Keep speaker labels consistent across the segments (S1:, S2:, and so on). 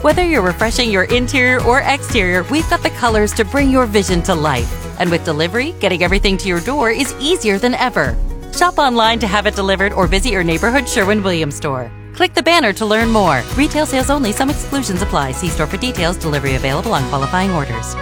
S1: Whether you're refreshing your interior or exterior, we've got the colors to bring your vision to life. And with delivery, getting everything to your door is easier than ever. Shop online to have it delivered or visit your neighborhood Sherwin-Williams store. Click the banner to learn more. Retail sales only. Some exclusions apply. See store for details. Delivery available on qualifying orders.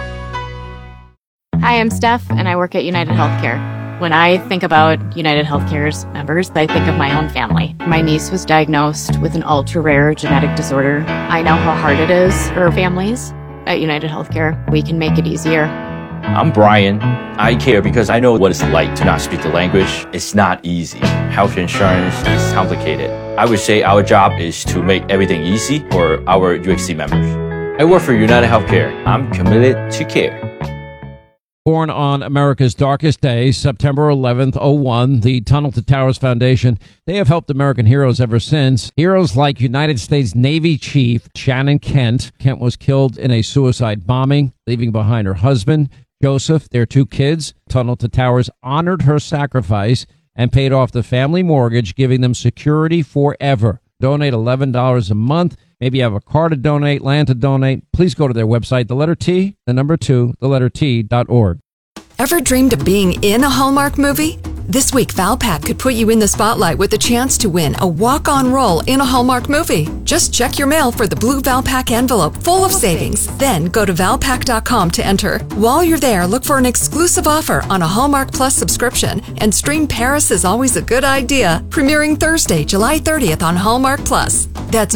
S2: Hi, I'm Steph, and I work at United Healthcare. When I think about United Healthcare's members, I think of my own family. My niece was diagnosed with an ultra-rare genetic disorder. I know how hard it is for families. At United Healthcare, we can make it easier.
S3: I'm Brian. I care because I know what it's like to not speak the language. It's not easy. Health insurance is complicated. I would say our job is to make everything easy for our UHC members. I work for United Healthcare. I'm committed to care.
S4: Born on America's darkest day, September 11th, 01, the Tunnel to Towers Foundation, they have helped American heroes ever since. Heroes like United States Navy Chief Shannon Kent. Kent was killed in a suicide bombing, leaving behind her husband, Joseph, their 2 kids. Tunnel to Towers honored her sacrifice and paid off the family mortgage, giving them security forever. Donate $11 a month. Maybe you have a car to donate, land to donate. Please go to their website, the letter T, the number 2, the letter T.org.
S5: Ever dreamed of being in a Hallmark movie? This week, Valpak could put you in the spotlight with a chance to win a walk-on role in a Hallmark movie. Just check your mail for the blue Valpak envelope full of savings. Then go to Valpak.com to enter. While you're there, look for an exclusive offer on a Hallmark Plus subscription and stream Paris is Always a Good Idea, premiering Thursday, July 30th on Hallmark Plus. That's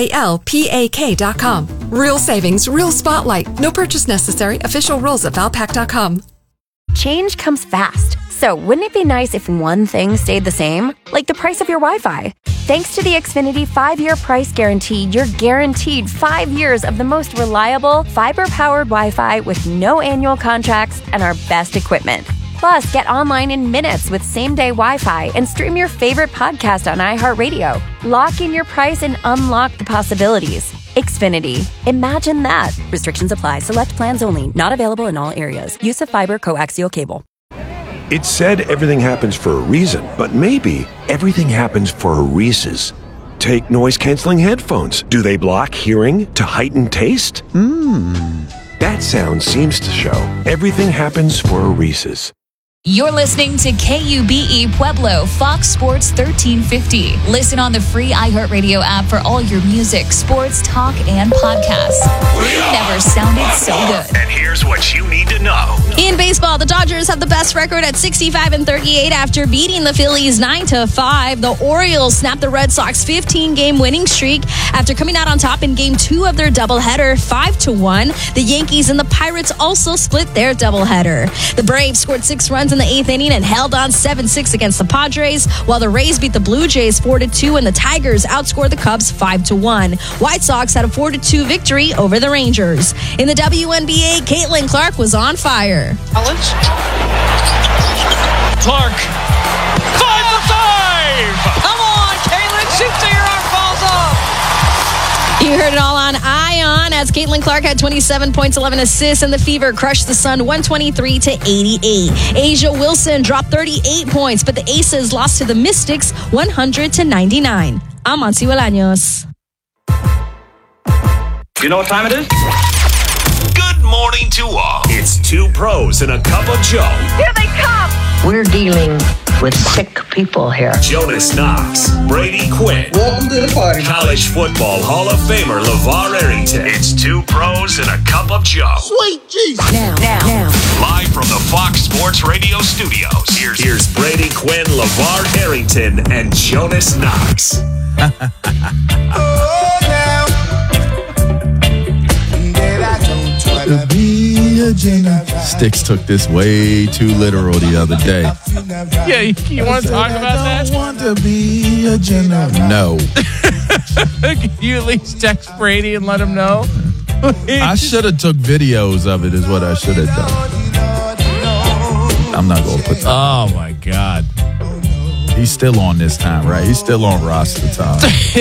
S5: VALPAK.com. Real savings, real spotlight. No purchase necessary. Official rules at Valpak.com.
S6: Change comes fast, so wouldn't it be nice if one thing stayed the same? Like the price of your Wi-Fi. Thanks to the Xfinity 5-year price guarantee, you're guaranteed 5 years of the most reliable, fiber-powered Wi-Fi with no annual contracts and our best equipment. Plus, get online in minutes with same-day Wi-Fi and stream your favorite podcast on iHeartRadio. Lock in your price and unlock the possibilities. Xfinity. Imagine that. Restrictions apply. Select plans only. Not available in all areas. Use of fiber coaxial cable.
S7: It's said everything happens for a reason, but maybe everything happens for a Reese's. Take noise-canceling headphones. Do they block hearing to heighten taste? That sound seems to show everything happens for a Reese's.
S8: You're listening to KUBE Pueblo, Fox Sports 1350. Listen on the free iHeartRadio app for all your music, sports, talk, and podcasts. Never sounded so good.
S9: And here's what you need to know.
S8: In baseball, the Dodgers have the best record at 65-38 after beating the Phillies 9-5. The Orioles snapped the Red Sox 15-game winning streak after coming out on top in Game 2 of their doubleheader, 5-1. The Yankees and the Pirates also split their doubleheader. The Braves scored 6 runs in the 8th inning and held on 7-6 against the Padres, while the Rays beat the Blue Jays 4-2 and the Tigers outscored the Cubs 5-1. White Sox had a 4-2 victory over the Rangers. In the WNBA, Caitlin Clark was on fire.
S10: Clark, 5 for 5! Come on, Caitlin, shoot till your arm falls off!
S8: You heard it all on Ion as Caitlin Clark had 27 points, 11 assists, and the Fever crushed the Sun 123-88. Asia Wilson dropped 38 points, but the Aces lost to the Mystics 100-99. I'm Monty Bolaños.
S9: You know what time it is? Good morning to all. It's 2 pros and a cup of Joe.
S11: Here they come! We're dealing with sick people here.
S9: Jonas Knox, Brady Quinn.
S12: Welcome to the party.
S9: College Football Hall of Famer LeVar Arrington. It's 2 pros and a cup of Joe.
S12: Sweet Jesus.
S11: Now.
S9: Live from the Fox Sports Radio studios. Here's Brady Quinn, LeVar Arrington, and Jonas Knox.
S13: Sticks took this way too literal the other day.
S14: Yeah, you want to talk about that?
S13: I want to be a general. No.
S14: Can you at least text Brady and let him know?
S13: I should have took videos of it is what I should have done. I'm not going to put that.
S14: Oh, my God.
S13: He's still on this time, right? He's still on roster time.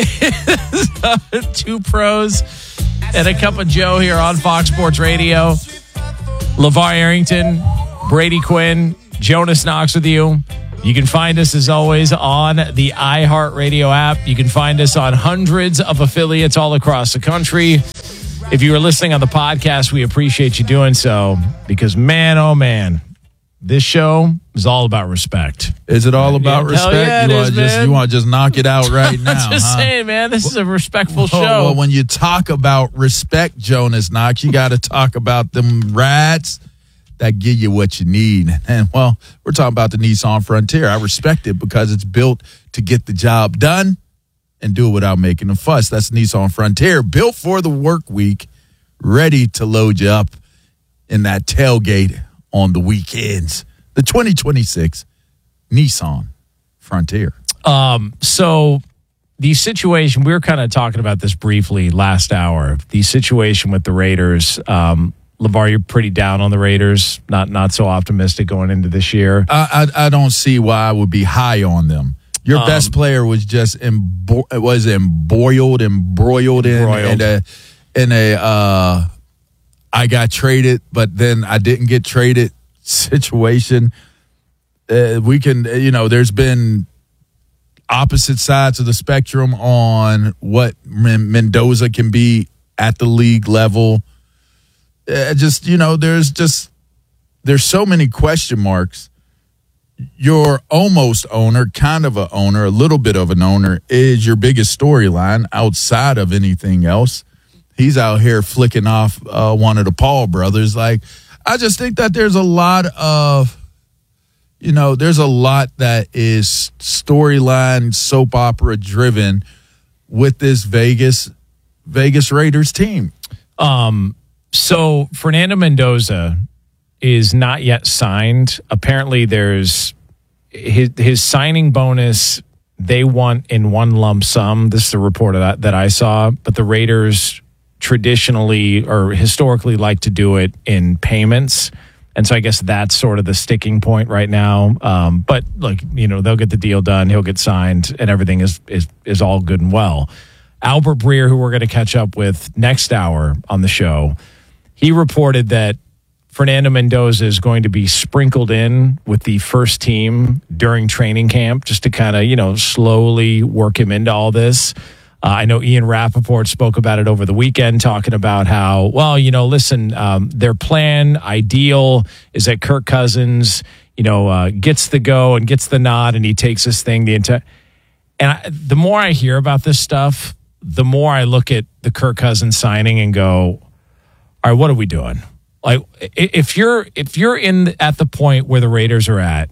S14: 2 pros and a cup of Joe here on Fox Sports Radio. LeVar Arrington, Brady Quinn, Jonas Knox with you. You can find us, as always, on the iHeartRadio app. You can find us on hundreds of affiliates all across the country. If you were listening on the podcast, we appreciate you doing so because, man, oh, man, this show is all about respect.
S13: Is it all about respect?
S14: Yeah,
S13: you want to just knock it out right now?
S14: I'm just saying, man, this is a respectful show.
S13: Well, when you talk about respect, Jonas Knox, you got to talk about them rats that give you what you need. And, well, we're talking about the Nissan Frontier. I respect it because it's built to get the job done and do it without making a fuss. That's the Nissan Frontier, built for the work week, ready to load you up in that tailgate on the weekends. The 2026 Nissan Frontier.
S14: So the situation, we were kind of talking about this briefly last hour, the situation with the Raiders. LeVar, you're pretty down on the Raiders, not so optimistic going into this year.
S13: I don't see why I would be high on them. Your best player was just embroiled in a I got traded, but then I didn't get traded situation. There's been opposite sides of the spectrum on what Mendoza can be at the league level. There's so many question marks. Your almost owner, kind of an owner, a little bit of an owner, is your biggest storyline outside of anything else. He's out here flicking off one of the Paul brothers. I just think that there's a lot that is storyline, soap opera driven with this Vegas Raiders team.
S14: So Fernando Mendoza is not yet signed. Apparently there's his signing bonus they want in one lump sum. This is the report of that I saw, but the Raiders traditionally or historically like to do it in payments. And so I guess that's sort of the sticking point right now. But they'll get the deal done. He'll get signed and everything is all good and well. Albert Breer, who we're going to catch up with next hour on the show, he reported that Fernando Mendoza is going to be sprinkled in with the first team during training camp just to kind of, slowly work him into all this. I know Ian Rappaport spoke about it over the weekend, talking about how, their plan, ideal, is that Kirk Cousins, gets the go and gets the nod and he takes this thing the entire. And the more I hear about this stuff, the more I look at the Kirk Cousins signing and go, all right, what are we doing? Like, if you're at the point where the Raiders are at,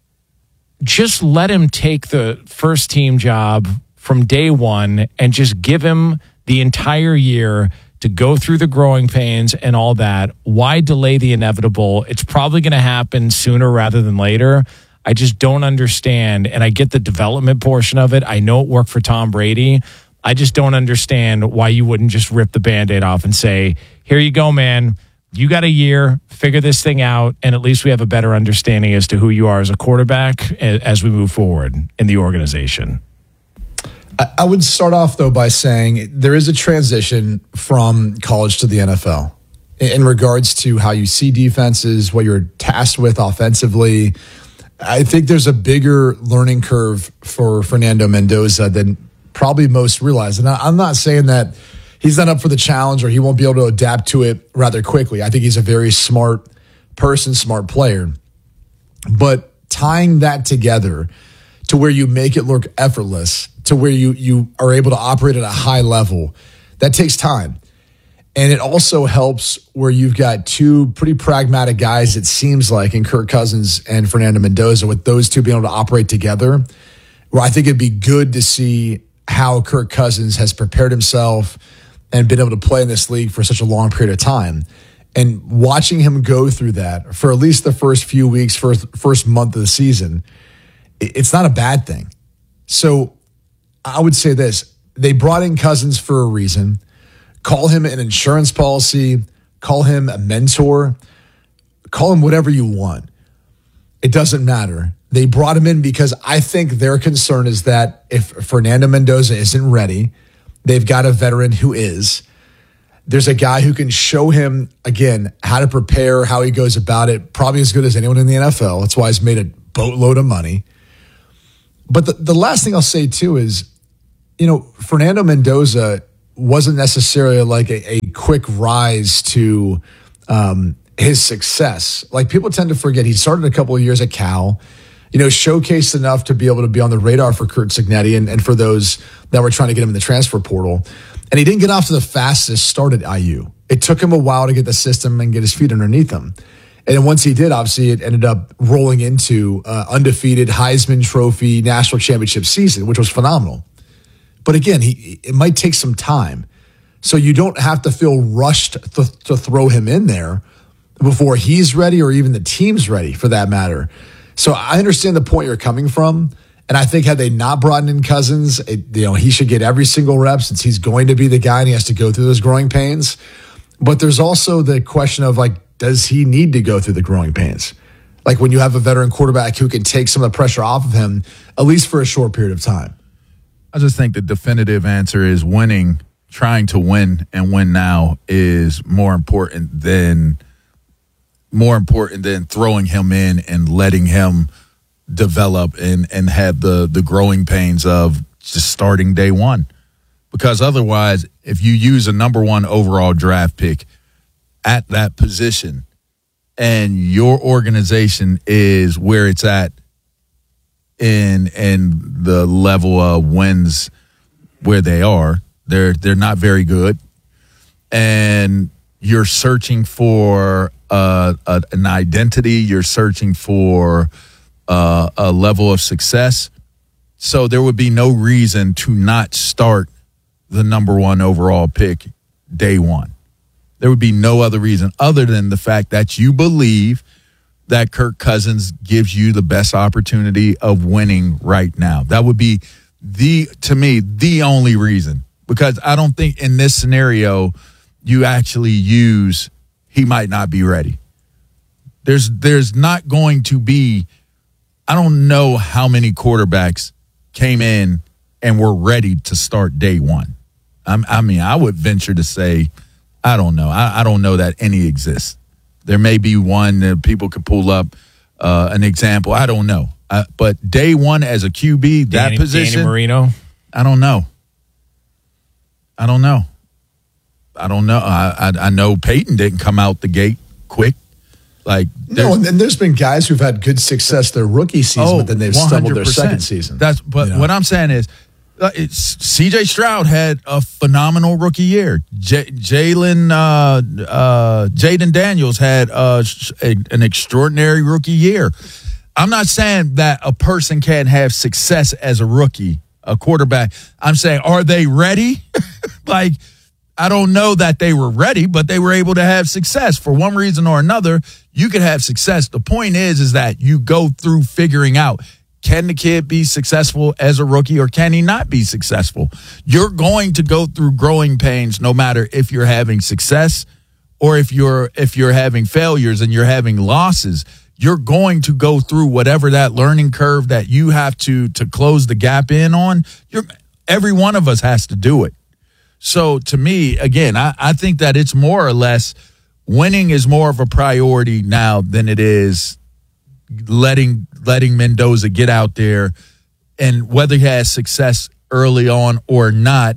S14: just let him take the first team job from day one and just give him the entire year to go through the growing pains and all that. Why delay the inevitable? It's probably going to happen sooner rather than later. I just don't understand. And I get the development portion of it. I know it worked for Tom Brady. I just don't understand why you wouldn't just rip the Band-Aid off and say, here you go, man. You got a year, figure this thing out, and at least we have a better understanding as to who you are as a quarterback as we move forward in the organization.
S12: I would start off, though, by saying there is a transition from college to the NFL in regards to how you see defenses, what you're tasked with offensively. I think there's a bigger learning curve for Fernando Mendoza than probably most realize. And I'm not saying that he's not up for the challenge or he won't be able to adapt to it rather quickly. I think he's a very smart person, smart player. But tying that together to where you make it look effortless, to where you are able to operate at a high level, that takes time. And it also helps where you've got two pretty pragmatic guys, it seems like, in Kirk Cousins and Fernando Mendoza, with those two being able to operate together, where I think it'd be good to see how Kirk Cousins has prepared himself and been able to play in this league for such a long period of time. And watching him go through that for at least the first few weeks, first month of the season, it's not a bad thing. So I would say this. They brought in Cousins for a reason. Call him an insurance policy. Call him a mentor. Call him whatever you want. It doesn't matter. They brought him in because I think their concern is that if Fernando Mendoza isn't ready, they've got a veteran who is. There's a guy who can show him, again, how to prepare, how he goes about it, probably as good as anyone in the NFL. That's why he's made a boatload of money. But the last thing I'll say, too, is, Fernando Mendoza wasn't necessarily like a quick rise to his success. Like, people tend to forget he started a couple of years at Cal, showcased enough to be able to be on the radar for Curt Cignetti and for those that were trying to get him in the transfer portal. And he didn't get off to the fastest start at IU. It took him a while to get the system and get his feet underneath him. And once he did, obviously, it ended up rolling into undefeated Heisman Trophy national championship season, which was phenomenal. But again, it might take some time. So you don't have to feel rushed to throw him in there before he's ready or even the team's ready, for that matter. So I understand the point you're coming from. And I think had they not brought in Cousins, he should get every single rep since he's going to be the guy and he has to go through those growing pains. But there's also the question of, like, does he need to go through the growing pains? Like, when you have a veteran quarterback who can take some of the pressure off of him, at least for a short period of time.
S13: I just think the definitive answer is winning, trying to win and win now is more important than throwing him in and letting him develop and have the growing pains of just starting day one. Because otherwise, if you use a number 1 overall draft pick at that position and your organization is where it's at in the level of wins where they are, they're not very good, and you're searching for an identity, you're searching for a level of success. So there would be no reason to not start the number 1 overall pick day one. There would be no other reason other than the fact that you believe that Kirk Cousins gives you the best opportunity of winning right now. That would be to me, the only reason. Because I don't think in this scenario you actually use he might not be ready. There's not going to be, I don't know how many quarterbacks came in and were ready to start day one. I would venture to say, I don't know. I don't know that any exists. There may be one that people could pull up an example. I don't know. But day one as a QB, that position.
S14: Danny Marino?
S13: I don't know. I know Peyton didn't come out the gate quick. Like,
S12: no, and there's been guys who've had good success their rookie season, but then they've stumbled their second season.
S13: What I'm saying is, C.J. Stroud had a phenomenal rookie year. Jaden Daniels had an extraordinary rookie year. I'm not saying that a person can't have success as a rookie, a quarterback. I'm saying, are they ready? Like, I don't know that they were ready, but they were able to have success for one reason or another. You could have success. The point is that you go through figuring out, can the kid be successful as a rookie or can he not be successful? You're going to go through growing pains no matter if you're having success or if you're having failures and you're having losses. You're going to go through whatever that learning curve that you have to close the gap in on. Every one of us has to do it. So to me, again, I think that it's more or less winning is more of a priority now than it is letting Mendoza get out there, and whether he has success early on or not,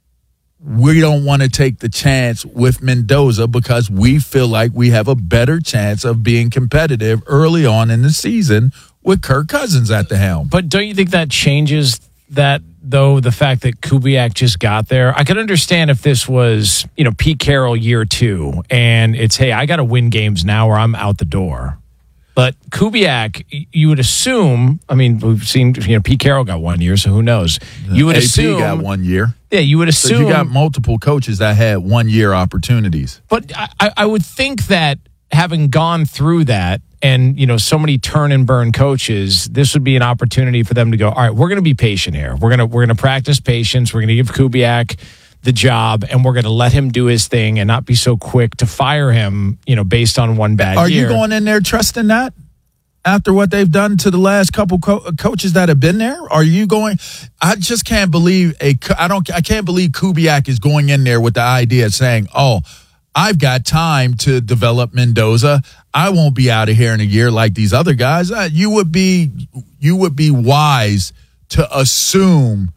S13: we don't want to take the chance with Mendoza because we feel like we have a better chance of being competitive early on in the season with Kirk Cousins at the helm.
S14: But don't you think that changes that, though, the fact that Kubiak just got there? I could understand if this was, Pete Carroll year 2, and it's, hey, I got to win games now or I'm out the door. But Kubiak, you would assume, we've seen, Pete Carroll got 1 year, so who knows? You would
S13: AP
S14: assume
S13: got 1 year.
S14: Yeah, you would assume.
S13: So you got multiple coaches that had 1 year opportunities.
S14: But I would think that having gone through that and, so many turn and burn coaches, this would be an opportunity for them to go, all right, we're going to be patient here. We're going to practice patience. We're going to give Kubiak the job, and we're going to let him do his thing and not be so quick to fire him, based on one bad year.
S13: Are you going in there trusting that after what they've done to the last couple coaches that have been there? Are you going? I just can't believe I can't believe Kubiak is going in there with the idea of saying, "Oh, I've got time to develop Mendoza. I won't be out of here in a year like these other guys." You would be wise to assume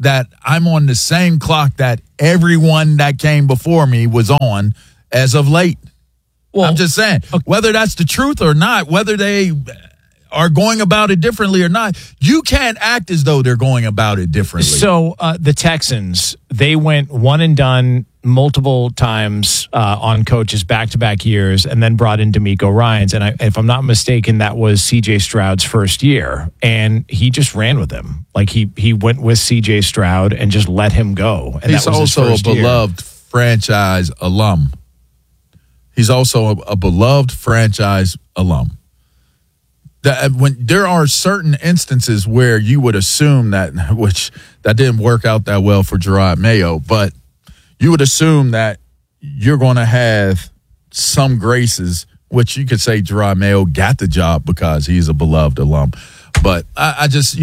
S13: that I'm on the same clock that everyone that came before me was on as of late. Well, I'm just saying, whether that's the truth or not, whether they are going about it differently or not, you can't act as though they're going about it differently.
S14: So the Texans, they went one and done multiple times on coaches back-to-back years and then brought in DeMeco Ryans. And if I'm not mistaken, that was C.J. Stroud's first year. And he just ran with him. Like he went with C.J. Stroud and just let him go. And
S13: he's
S14: that was
S13: also
S14: his first
S13: a beloved franchise alum. He's also a beloved franchise alum. When there are certain instances where you would assume that didn't work out that well for Gerard Mayo, but you would assume that you're going to have some graces, which you could say Gerard Mayo got the job because he's a beloved alum. But I just,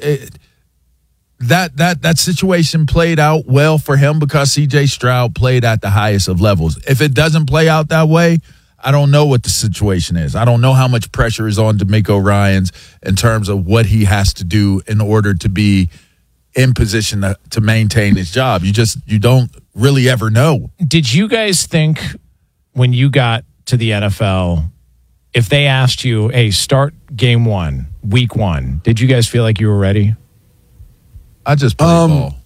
S13: that situation played out well for him because C.J. Stroud played at the highest of levels. If it doesn't play out that way, I don't know what the situation is. I don't know how much pressure is on DeMeco Ryans in terms of what he has to do in order to be in position to maintain his job. You don't really ever know.
S14: Did you guys think when you got to the NFL, if they asked you, hey, start game 1, week 1, did you guys feel like you were ready?
S13: I just played ball.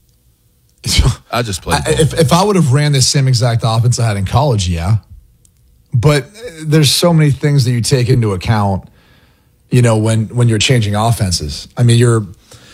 S13: I just played ball.
S12: If I would have ran this same exact offense I had in college, yeah. But there's so many things that you take into account, when you're changing offenses. You're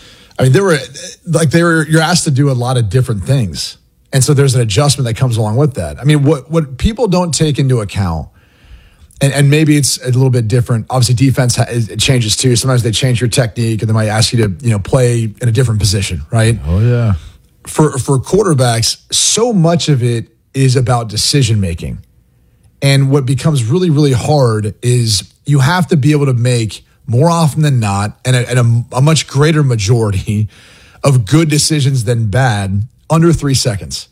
S12: asked to do a lot of different things. And so there's an adjustment that comes along with that. What people don't take into account, and maybe it's a little bit different. Obviously, defense it changes too. Sometimes they change your technique, and they might ask you to play in a different position, right?
S13: Oh yeah.
S12: For quarterbacks, so much of it is about decision making. And what becomes really, really hard is you have to be able to make more often than not, and a much greater majority of good decisions than bad under 3 seconds.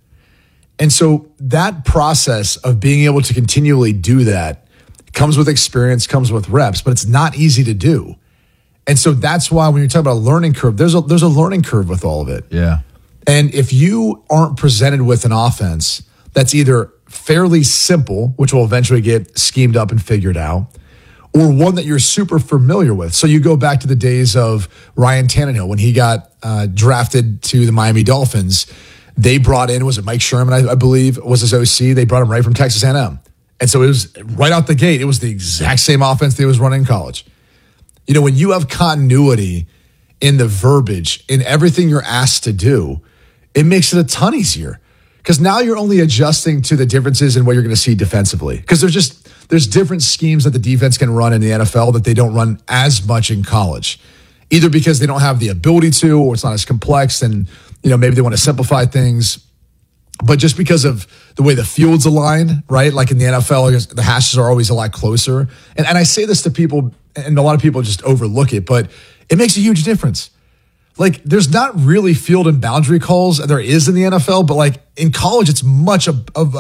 S12: And so that process of being able to continually do that comes with experience, comes with reps, but it's not easy to do. And so that's why when you're talking about a learning curve, there's a learning curve with all of it.
S13: Yeah.
S12: And if you aren't presented with an offense that's either fairly simple, which will eventually get schemed up and figured out, or one that you're super familiar with. So you go back to the days of Ryan Tannehill when he got drafted to the Miami Dolphins. They brought in, was it Mike Sherman, I believe, was his OC. They brought him right from Texas A&M. And so it was right out the gate. It was the exact same offense they was running in college. When you have continuity in the verbiage, in everything you're asked to do, it makes it a ton easier. Because now you're only adjusting to the differences in what you're going to see defensively. Because there's different schemes that the defense can run in the NFL that they don't run as much in college. Either because they don't have the ability to, or it's not as complex, and maybe they want to simplify things. But just because of the way the fields align, right? Like in the NFL, the hashes are always a lot closer. And I say this to people, and a lot of people just overlook it, but it makes a huge difference. Like, there's not really field and boundary calls. There is in the NFL, but like in college, it's much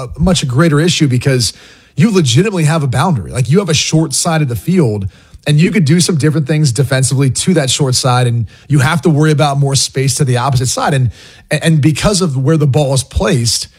S12: a greater issue because you legitimately have a boundary. Like, you have a short side of the field, and you could do some different things defensively to that short side, and you have to worry about more space to the opposite side. And because of where the ball is placed,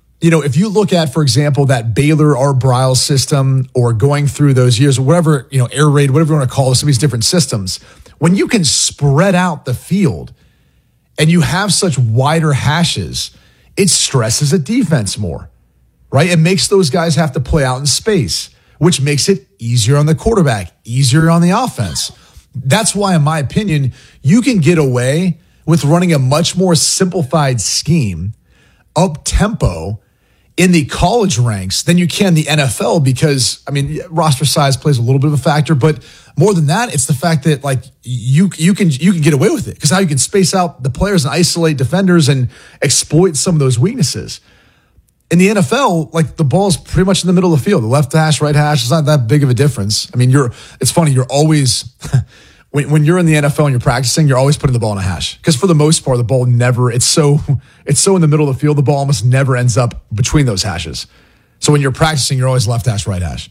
S12: if you look at, for example, that Baylor Art Briles system, or going through those years, or whatever, air raid, whatever you want to call it, some of these different systems, when you can spread out the field and you have such wider hashes, it stresses a defense more, right? It makes those guys have to play out in space, which makes it easier on the quarterback, easier on the offense. That's why, in my opinion, you can get away with running a much more simplified scheme, up-tempo, in the college ranks than you can the NFL, because roster size plays a little bit of a factor, but more than that, it's the fact that like you can get away with it because now you can space out the players and isolate defenders and exploit some of those weaknesses. In the NFL, like, the ball's pretty much in the middle of the field, the left hash, right hash. It's not that big of a difference. It's funny. You're always when you're in the NFL and you're practicing, you're always putting the ball in a hash because for the most part, the ball never. It's so in the middle of the field, the ball almost never ends up between those hashes. So when you're practicing, you're always left hash, right hash.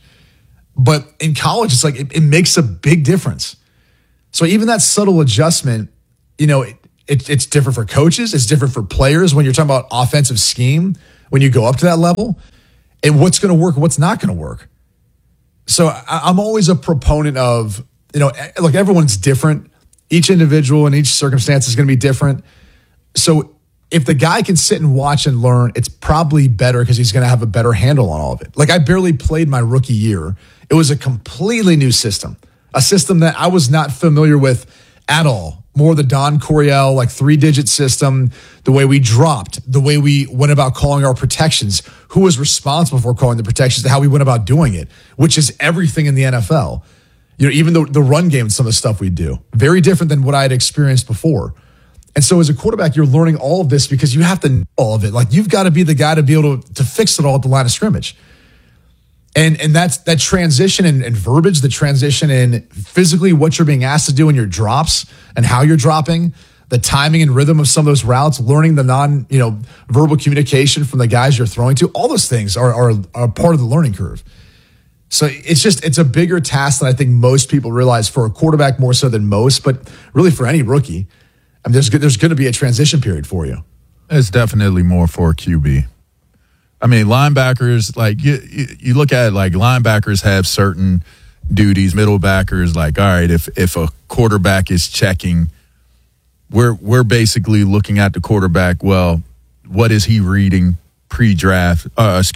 S12: But in college, it's like it makes a big difference. So even that subtle adjustment, It's different for coaches. It's different for players when you're talking about offensive scheme, when you go up to that level, and what's going to work and what's not going to work. So I'm always a proponent of, look, everyone's different. Each individual and each circumstance is going to be different. So if the guy can sit and watch and learn, it's probably better because he's going to have a better handle on all of it. Like, I barely played my rookie year. It was a completely new system, a system that I was not familiar with at all. More the Don Coryell, like 3-digit system, the way we dropped, the way we went about calling our protections, who was responsible for calling the protections, how we went about doing it, which is everything in the NFL. Even the run game and some of the stuff we do, very different than what I had experienced before. And so as a quarterback, you're learning all of this because you have to know all of it. Like, you've got to be the guy to be able to fix it all at the line of scrimmage. And that's that transition and verbiage, the transition in physically what you're being asked to do in your drops and how you're dropping, the timing and rhythm of some of those routes, learning the verbal communication from the guys you're throwing to. All those things are part of the learning curve. So it's a bigger task than I think most people realize for a quarterback, more so than most, but really for any rookie. I mean, there's going to be a transition period for you.
S13: It's definitely more for a QB. I mean, linebackers, like you look at it, like linebackers have certain duties. Middle backers, like, all right, if a quarterback is checking, we're basically looking at the quarterback. Well, what is he reading pre-snap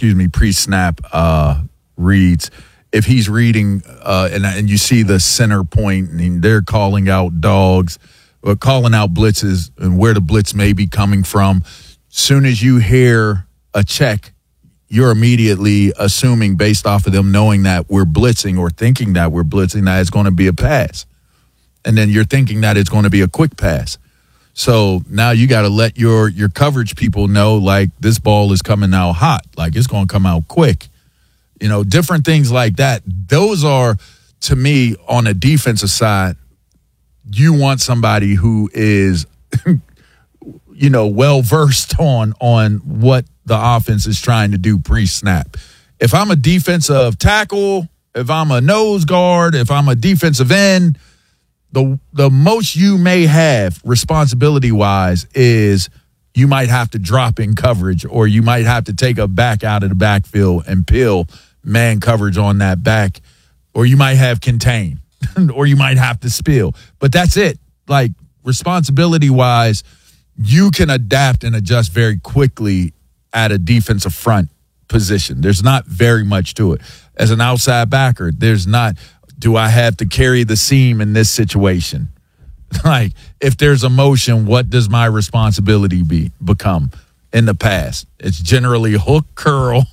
S13: reads? If he's reading and you see the center point and they're calling out dogs, or calling out blitzes and where the blitz may be coming from, soon as you hear a check, you're immediately assuming, based off of them knowing that we're blitzing or thinking that we're blitzing, that it's going to be a pass. And then you're thinking that it's going to be a quick pass. So now you got to let your coverage people know, like, this ball is coming out hot, like it's going to come out quick. Different things like that. Those are, to me, on a defensive side, you want somebody who is, well-versed on what the offense is trying to do pre-snap. If I'm a defensive tackle, if I'm a nose guard, if I'm a defensive end, the most you may have responsibility-wise is you might have to drop in coverage, or you might have to take a back out of the backfield and peel man coverage on that back, or you might have contain, or you might have to spill. But that's it. Like, responsibility-wise, you can adapt and adjust very quickly at a defensive front position. There's not very much to it. As an outside backer, there's not, do I have to carry the seam in this situation? Like, if there's a motion, what does my responsibility become? In the past, it's generally hook, curl,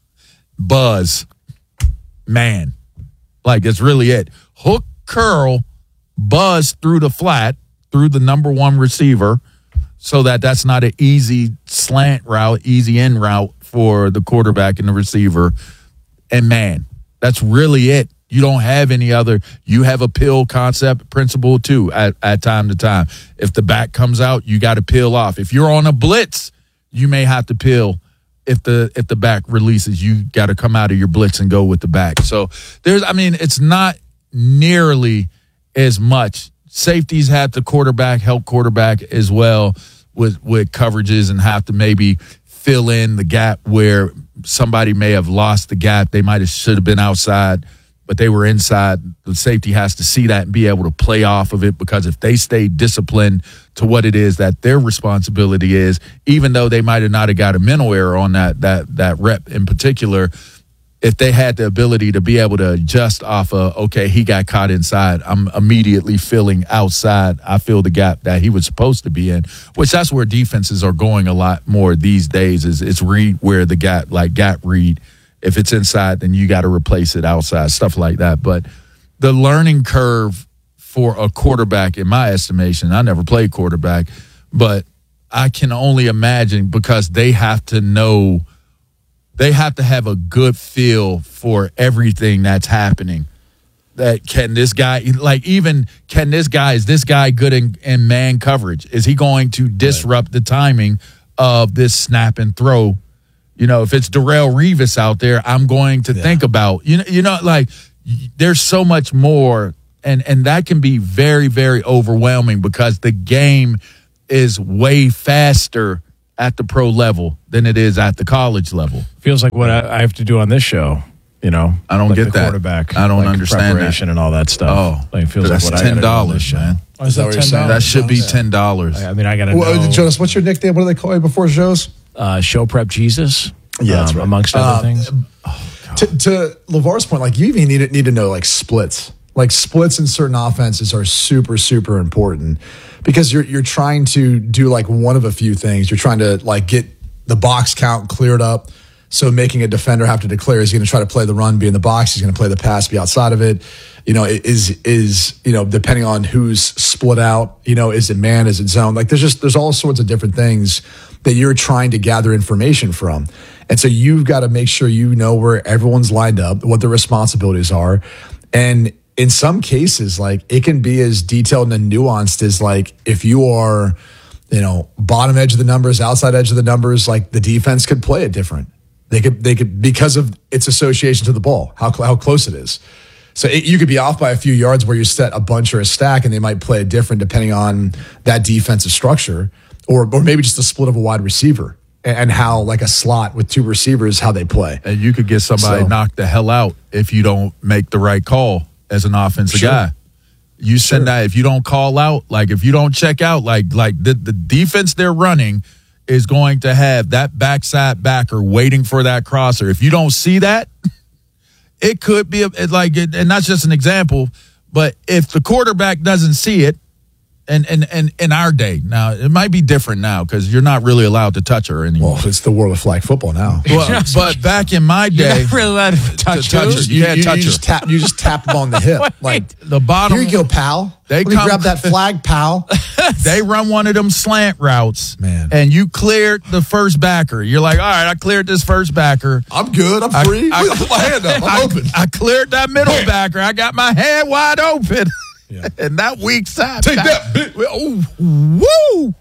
S13: buzz, man. Like, it's really it. Hook, curl, buzz through the flat, through the number one receiver, so that's not an easy slant route, easy in route for the quarterback and the receiver. And man, that's really it. You don't have any other. You have a peel concept principle too at time to time. If the back comes out, you got to peel off. If you're on a blitz, you may have to peel. If the back releases, you got to come out of your blitz and go with the back. So it's not nearly as much. Safeties have to help quarterback as well with coverages, and have to maybe fill in the gap where somebody may have lost the gap. They should have been outside, but they were inside. The safety has to see that and be able to play off of it, because if they stay disciplined to what it is that their responsibility is, even though they might have not have got a mental error on that rep in particular, if they had the ability to be able to adjust off of, okay, he got caught inside, I'm immediately filling outside. I fill the gap that he was supposed to be in, which that's where defenses are going a lot more these days, is it's read where the gap, like gap read. If it's inside, then you got to replace it outside, stuff like that. But the learning curve for a quarterback, in my estimation, I never played quarterback, but I can only imagine, because they have to know, they have to have a good feel for everything that's happening. That can this guy, is this guy good in man coverage? Is he going to disrupt the timing of this snap and throw? If it's Darrelle Revis out there, I'm going to think about, there's so much more, and that can be very, very overwhelming, because the game is way faster at the pro level than it is at the college level.
S14: Feels like what I have to do on this show. You know,
S13: I don't
S14: like
S13: get
S14: the
S13: that.
S14: Quarterback.
S13: I don't understand
S14: preparation
S13: that.
S14: and all that stuff.
S13: Oh,
S14: like it feels
S13: that's
S14: like what I gotta do on this
S13: $10,
S14: show.
S13: man.
S14: Oh, is that $10?
S13: That should be $10.
S14: I mean, I got to know.
S12: Jonas, what's your nickname? What do they call you before shows?
S14: Show Prep Jesus.
S12: Yeah, that's right.
S14: Amongst other things.
S12: To LeVar's point, like you even need to know like splits. Like splits in certain offenses are super, super important because you're trying to do like one of a few things. You're trying to like get the box count cleared up. So making a defender have to declare he's going to try to play the run, be in the box. He's going to play the pass, be outside of it. You know, is depending on who's split out. You know, is it man? Is it zone? Like there's all sorts of different things that you're trying to gather information from. And so you've got to make sure you know where everyone's lined up, what their responsibilities are. And in some cases, like it can be as detailed and nuanced as like if you are, bottom edge of the numbers, outside edge of the numbers, like the defense could play it different. They could because of its association to the ball, how close it is. So you could be off by a few yards where you set a bunch or a stack, and they might play it different depending on that defensive structure, or maybe just the split of a wide receiver and how like a slot with two receivers, how they play.
S13: And you could get somebody knocked the hell out if you don't make the right call as an offensive guy. You send that if you don't call out, like if you don't check out, like the defense they're running is going to have that backside backer waiting for that crosser. If you don't see that, it could be and that's just an example. But if the quarterback doesn't see it, and in our day now, it might be different now because you're not really allowed to touch her anymore.
S12: Well, it's the world of flag football now.
S13: Well, but back in my day,
S14: you're not really allowed to touch her.
S12: You can't touch her. You just tap them on the hip. Like
S13: the bottom.
S12: Here you go, pal. Let me grab that flag, pal.
S13: They run one of them slant routes,
S12: man,
S13: and you cleared the first backer. You're like, all right, I cleared this first backer.
S12: I'm good. I'm free. I put my hand up. I'm open.
S13: I cleared that middle backer. I got my hand wide open. Yeah. And that weak side.
S12: Take that.
S13: Oh, woo!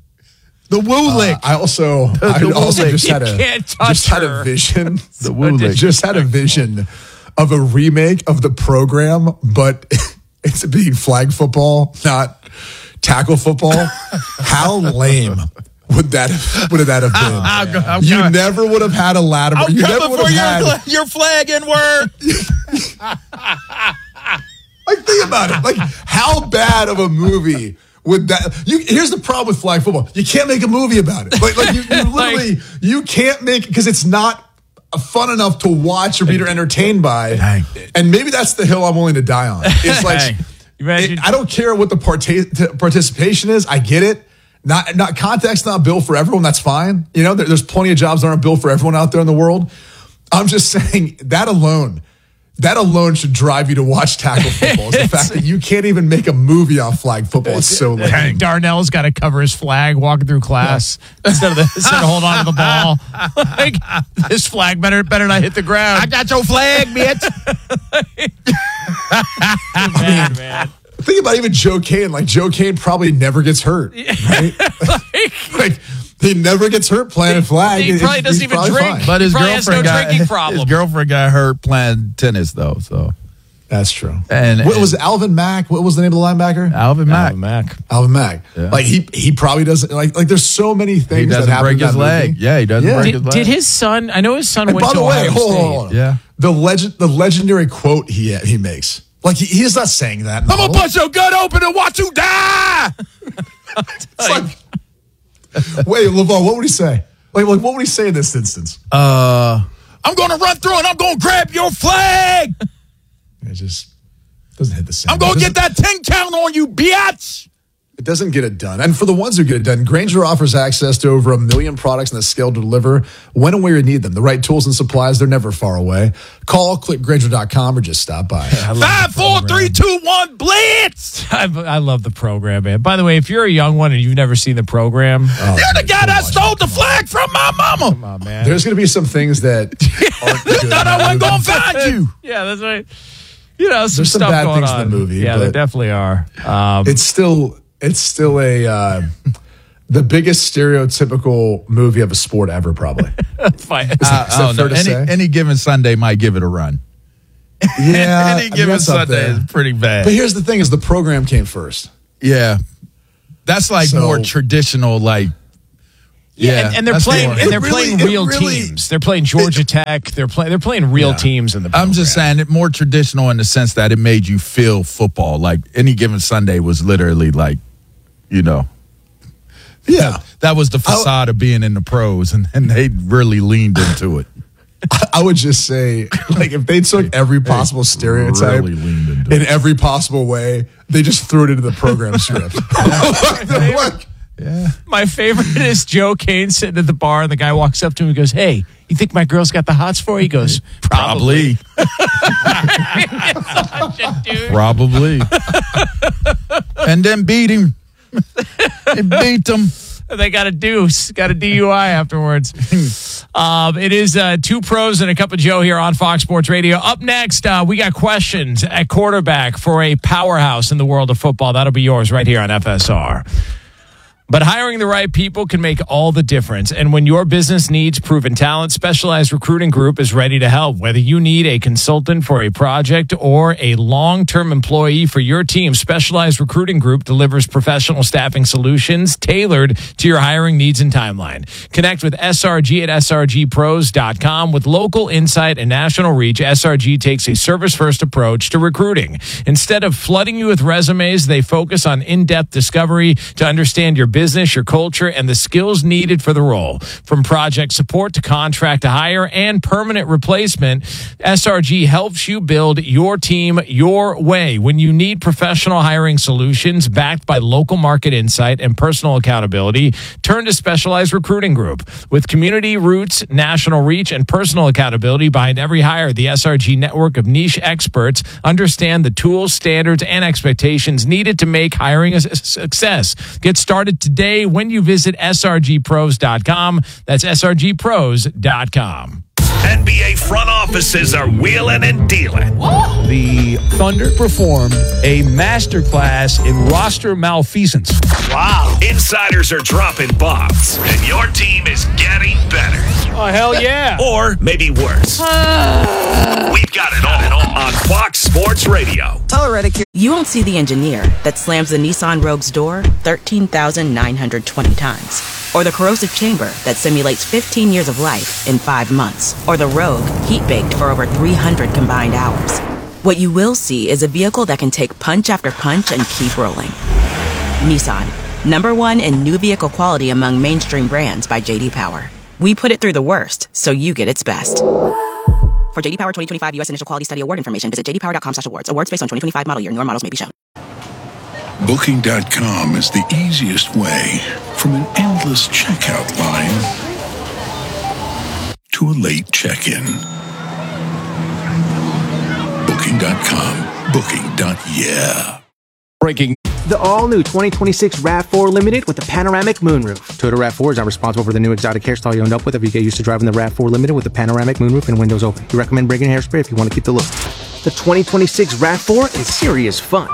S13: The woo lick.
S12: I also just had a vision.
S13: The woo lick.
S12: Just had a vision of a remake of the program, but it's being flag football, not tackle football. How lame would that have been? You never would have had a Latimer. You never would have had
S13: your flag in word.
S12: Like, think about it. Like, how bad of a movie would that? Here's the problem with flag football: you can't make a movie about it. Like you literally you can't make because it's not fun enough to watch or be entertained by.
S13: Dang.
S12: And maybe that's the hill I'm willing to die on. It's like I don't care what the participation is. I get it. Not context, not built for everyone. That's fine. There's plenty of jobs that aren't built for everyone out there in the world. I'm just saying that alone should drive you to watch tackle football. Is the fact that you can't even make a movie on flag football. It's so lame.
S14: Darnell's got to cover his flag walking through class instead of hold on to the ball. Like, this flag better not hit the ground.
S13: I got your flag, bitch.
S14: Man.
S12: Think about even Joe Kane. Like, Joe Kane probably never gets hurt. Right? like he never gets hurt playing flag.
S14: He probably doesn't even drink.
S12: Fine.
S13: But his girlfriend
S14: problem.
S13: His girlfriend got hurt playing tennis, though. So
S12: that's true.
S13: And
S12: what was Alvin Mack? What was the name of the linebacker?
S13: Alvin Mack.
S12: Alvin Mack.
S13: Yeah.
S12: Like he probably doesn't like. There's so many things
S13: he doesn't
S12: that happen
S13: break his leg.
S12: Movie.
S13: Yeah, he doesn't break his leg.
S14: Did his son? I know his son went
S12: by
S14: to
S12: the way,
S14: Ohio
S12: hold on.
S13: Yeah.
S12: The legendary quote he makes. Like he is not saying that.
S13: I'm gonna bust your gut open and watch you die.
S12: It's like, wait, LeVar, what would he say? Like what would he say in this instance?
S13: I'm gonna run through and I'm gonna grab your flag.
S12: It just doesn't hit the same.
S13: I'm gonna get that 10 count on you, bitch.
S12: It doesn't get it done. And for the ones who get it done, Grainger offers access to over 1 million products and the scale to deliver when and where you need them. The right tools and supplies, they're never far away. Call, click Grainger.com, or just stop by.
S13: 5, 4, 3, 2, 1, blitz.
S14: I love the program, man. By the way, if you're a young one and you've never seen the program,
S13: you're the guy that stole the flag from my mama.
S14: Come on, man.
S12: There's going to be some things that aren't good.
S13: Thought I wasn't going to find you.
S14: Yeah, that's right.
S12: There's some
S14: stuff
S12: bad
S14: going
S12: things
S14: on
S12: in the movie.
S14: Yeah, there definitely are.
S12: It's still a the biggest stereotypical movie of a sport ever, probably.
S14: Is
S12: that fair to say?
S13: Any given Sunday might give it a run.
S12: Yeah,
S13: any given Sunday is pretty bad.
S12: But here's the thing: is the program came first.
S13: Yeah. That's like more traditional, like.
S14: Yeah, and they're playing real teams. They're playing Georgia Tech. They're playing real teams in the program.
S13: I'm just saying it more traditional in the sense that it made you feel football. Like any given Sunday was literally like, that was the facade of being in the pros, and they really leaned into it.
S12: I would just say, like, if they took every possible stereotype in every possible way, they just threw it into the program script.
S14: Yeah. My favorite is Joe Kane sitting at the bar, and the guy walks up to him and goes, "Hey, you think my girl's got the hots for you?" He goes, "Probably."
S13: Probably. And then beat him. They beat him.
S14: They got a deuce, got a DUI afterwards. It is two pros and a cup of Joe here on Fox Sports Radio. Up next, we got questions at quarterback for a powerhouse in the world of football. That'll be yours right here on FSR. But hiring the right people can make all the difference. And when your business needs proven talent, Specialized Recruiting Group is ready to help. Whether you need a consultant for a project or a long-term employee for your team, Specialized Recruiting Group delivers professional staffing solutions tailored to your hiring needs and timeline. Connect with SRG at srgpros.com. With local insight and national reach, SRG takes a service-first approach to recruiting. Instead of flooding you with resumes, they focus on in-depth discovery to understand your business, your culture, and the skills needed for the role. From project support to contract to hire and permanent replacement, SRG helps you build your team your way. When you need professional hiring solutions backed by local market insight and personal accountability, turn to Specialized Recruiting Group. With community roots, national reach, and personal accountability behind every hire, the SRG network of niche experts understand the tools, standards, and expectations needed to make hiring a success. Get started today when you visit srgpros.com. That's srgpros.com.
S9: NBA front offices are wheeling and dealing.
S15: The Thunder performed a masterclass in roster malfeasance.
S9: Wow. Insiders are dropping bombs, and your team is getting better.
S15: Oh, hell yeah.
S9: Or maybe worse. We've got it all on Fox Sports Radio.
S16: You won't see the engineer that slams the Nissan Rogue's door 13,920 times. Or the corrosive chamber that simulates 15 years of life in 5 months. Or the Rogue heat-baked for over 300 combined hours. What you will see is a vehicle that can take punch after punch and keep rolling. Nissan, #1 in new vehicle quality among mainstream brands by J.D. Power. We put it through the worst, so you get its best. For J.D. Power 2025 U.S. Initial Quality Study Award information, visit jdpower.com/awards. Awards based on 2025 model year. Newer models may be shown.
S17: Booking.com is the easiest way from an endless checkout line to a late check-in. Booking.com. Booking.yeah.
S18: Breaking. The all-new 2026 RAV4 Limited with the panoramic moonroof. Toyota RAV4 is not responsible for the new exotic hairstyle you end up with if you get used to driving the RAV4 Limited with the panoramic moonroof and windows open. We recommend bringing hairspray if you want to keep the look. The 2026 RAV4 is serious fun.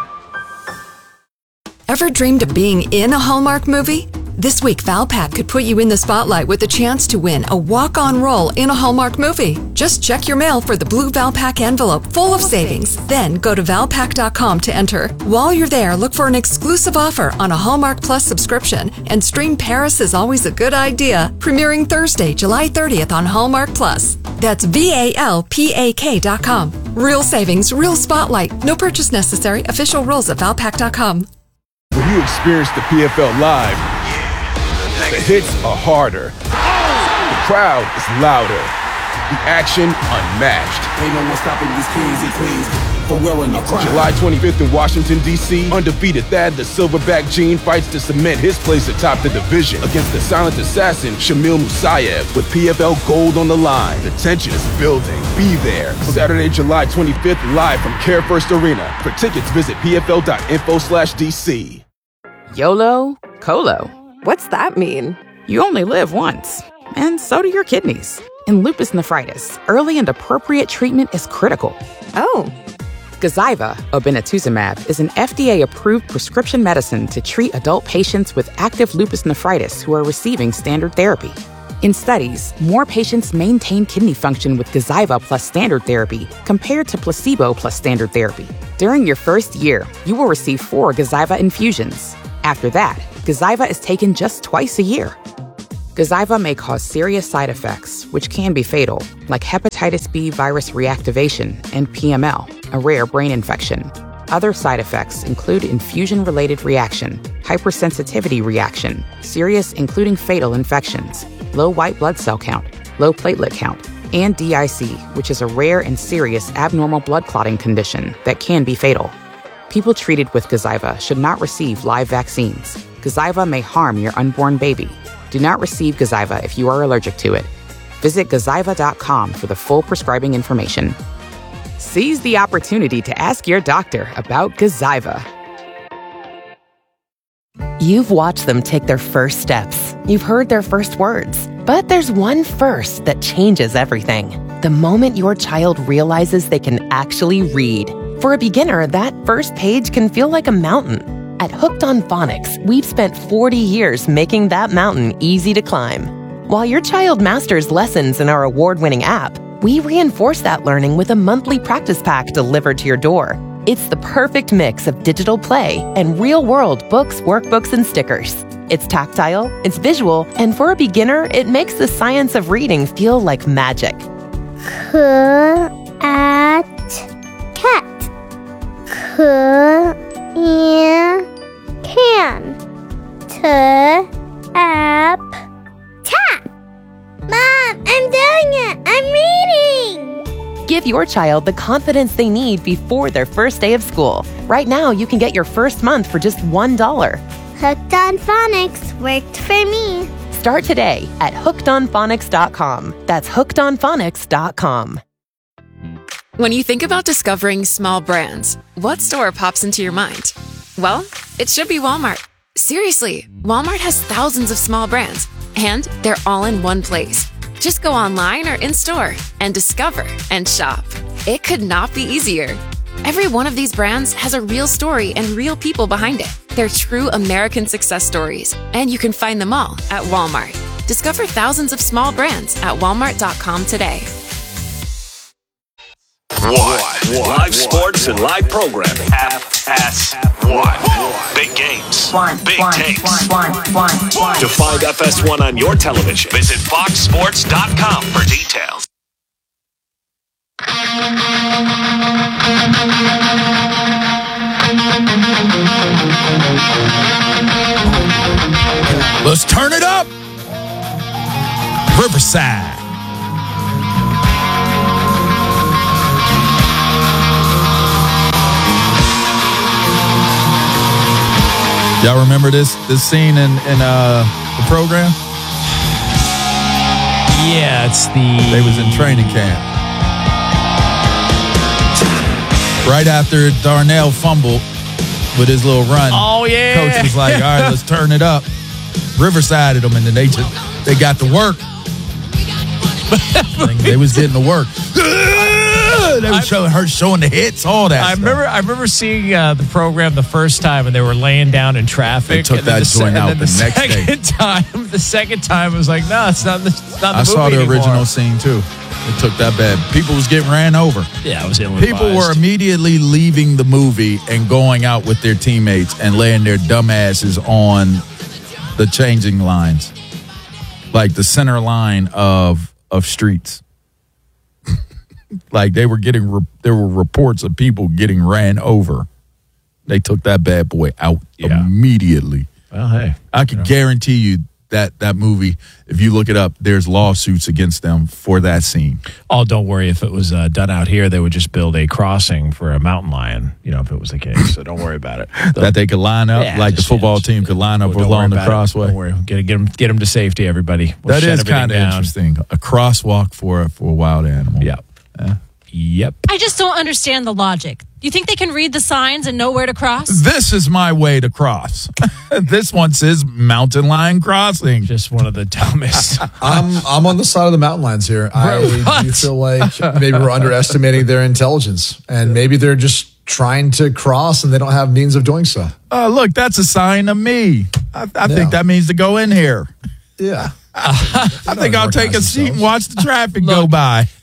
S5: Ever dreamed of being in a Hallmark movie? This week, Valpak could put you in the spotlight with the chance to win a walk-on role in a Hallmark movie. Just check your mail for the blue Valpak envelope full of savings. Then go to Valpak.com to enter. While you're there, look for an exclusive offer on a Hallmark Plus subscription and stream Paris is Always a Good Idea, premiering Thursday, July 30th on Hallmark Plus. That's VALPAK.com. Real savings, real spotlight. No purchase necessary. Official rules at Valpak.com.
S19: When you experience the PFL live, the hits are harder. The crowd is louder. The action unmatched.
S20: Ain't no one stopping these kings and queens from wearing a crown.
S19: July 25th in Washington, D.C., undefeated Thad the Silverback Gene fights to cement his place atop the division against the silent assassin Shamil Musayev with PFL gold on the line. The tension is building. Be there. Saturday, July 25th, live from Care First Arena. For tickets, visit pfl.info/DC.
S21: YOLO, COLO. What's that mean? You only live once. And so do your kidneys. In lupus nephritis, early and appropriate treatment is critical. Oh. Gazyva, obinutuzumab, is an FDA-approved prescription medicine to treat adult patients with active lupus nephritis who are receiving standard therapy. In studies, more patients maintain kidney function with Gazyva plus standard therapy compared to placebo plus standard therapy. During your first year, you will receive 4 Gazyva infusions. After that, Gazyva is taken just twice a year. Gazyva may cause serious side effects, which can be fatal, like hepatitis B virus reactivation and PML, a rare brain infection. Other side effects include infusion-related reaction, hypersensitivity reaction, serious including fatal infections, low white blood cell count, low platelet count, and DIC, which is a rare and serious abnormal blood clotting condition that can be fatal. People treated with Gazyva should not receive live vaccines. Gazyva may harm your unborn baby. Do not receive Gazyva if you are allergic to it. Visit Gazyva.com for the full prescribing information. Seize the opportunity to ask your doctor about Gazyva.
S1: You've watched them take their first steps. You've heard their first words. But there's one first that changes everything. The moment your child realizes they can actually read. For a beginner, that first page can feel like a mountain. At Hooked on Phonics, we've spent 40 years making that mountain easy to climb. While your child masters lessons in our award-winning app, we reinforce that learning with a monthly practice pack delivered to your door. It's the perfect mix of digital play and real-world books, workbooks, and stickers. It's tactile, it's visual, and for a beginner, it makes the science of reading feel like magic.
S22: Cat. Can. Tap. Mom, I'm doing it. I'm reading.
S1: Give your child the confidence they need before their first day of school. Right now, you can get your first month for just $1.
S22: Hooked on Phonics worked for me.
S1: Start today at hookedonphonics.com. That's hookedonphonics.com.
S23: When you think about discovering small brands, what store pops into your mind? Well, it should be Walmart. Seriously, Walmart has thousands of small brands, and they're all in one place. Just go online or in-store and discover and shop. It could not be easier. Every one of these brands has a real story and real people behind it. They're true American success stories, and you can find them all at Walmart. Discover thousands of small brands at walmart.com today.
S9: Live sports and live programming. FS1. Big games. Big takes. To find FS1 on your television, visit foxsports.com for details.
S13: Let's turn it up. Riverside. Y'all remember this scene in the program?
S14: Yeah,
S13: they was in training camp. Right after Darnell fumbled with his little run.
S14: Oh, yeah.
S13: Coach was like, all right, let's turn it up. Riverside at them, and then they got to work. They was getting to work. They were showing the hits, all that
S14: I
S13: stuff.
S14: remember seeing the program the first time, and they were laying down in traffic.
S13: They took that joint out the next day.
S14: The second time, it was like, no, it's not the
S13: I saw the original scene, too. It took that bad. People was getting ran over.
S14: Yeah, it was ill-advised.
S13: People were immediately leaving the movie and going out with their teammates and laying their dumb asses on the changing lines. Like the center line of streets. Like there were reports of people getting ran over. They took that bad boy out immediately.
S14: Well, hey.
S13: I can guarantee you that movie, if you look it up, there's lawsuits against them for that scene.
S14: Oh, don't worry. If it was done out here, they would just build a crossing for a mountain lion, if it was the case. So don't worry about it.
S13: That they could line up, like the football team could line up along the crossway.
S14: Don't worry. Get them to safety, everybody. We'll
S13: that is kind of interesting. A crosswalk for a wild animal.
S14: Yeah. Yep.
S8: I just don't understand the logic. You think they can read the signs and know where to cross?
S13: This is my way to cross. This one says Mountain Lion Crossing.
S14: Just one of the dumbest.
S12: I'm on the side of the mountain lions here. I do feel like maybe we're underestimating their intelligence, and maybe they're just trying to cross and they don't have means of doing so.
S13: Oh, look, that's a sign of me. I think that means to go in here.
S12: Yeah.
S13: I think I'll take a seat and watch the traffic go by.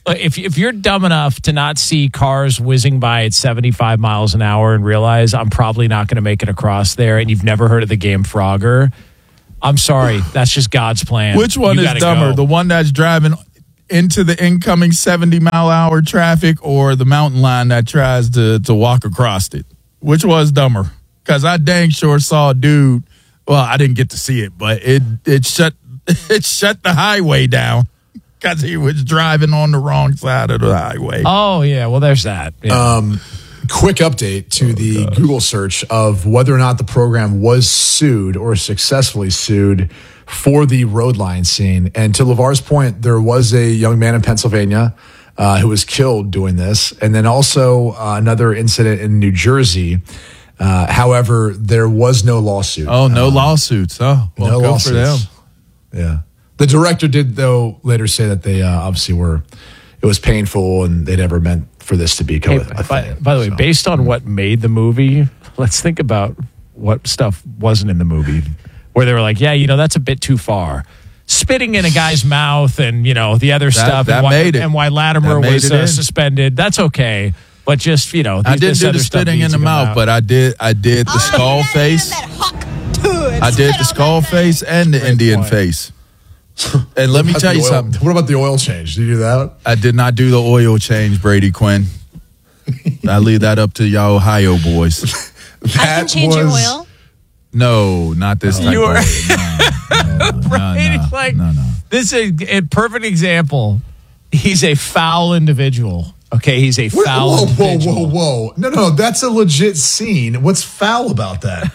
S14: If you're dumb enough to not see cars whizzing by at 75 miles an hour and realize I'm probably not going to make it across there, and you've never heard of the game Frogger, I'm sorry. That's just God's plan.
S13: Which one is dumber? The one that's driving into the incoming 70-mile-an-hour traffic, or the mountain lion that tries to walk across it? Which was dumber? Because I dang sure saw a dude. Well, I didn't get to see it, but it shut the highway down because he was driving on the wrong side of the highway.
S14: Oh yeah, well there's that. Yeah.
S12: Quick update to the Google search of whether or not the program was sued or successfully sued for the road line scene. And to LeVar's point, there was a young man in Pennsylvania who was killed doing this. And then also another incident in New Jersey. However, there was no lawsuit.
S13: Oh, no lawsuits. Oh, well,
S12: no
S13: go
S12: lawsuits.
S13: for them.
S12: Yeah. The director did, though, later say that they obviously it was painful and they never meant for this to become a thing.
S14: By the way, based on what made the movie, let's think about what stuff wasn't in the movie where they were like, yeah, that's a bit too far. Spitting in a guy's mouth and, the other stuff.
S13: That made it.
S14: And why Latimer was suspended. That's okay. But just,
S13: I didn't do the spitting in the mouth, but I did the skull face. I did the skull face and the Indian face. And let me tell you something.
S12: What about the oil change? Did you do that?
S13: I did not do the oil change, Brady Quinn. I leave that up to y'all Ohio boys.
S8: I can change your oil?
S13: No, not this type of oil. No.
S14: This is a perfect example. He's a foul individual. Okay, he's a foul individual.
S12: Whoa. No, that's a legit scene. What's foul about that?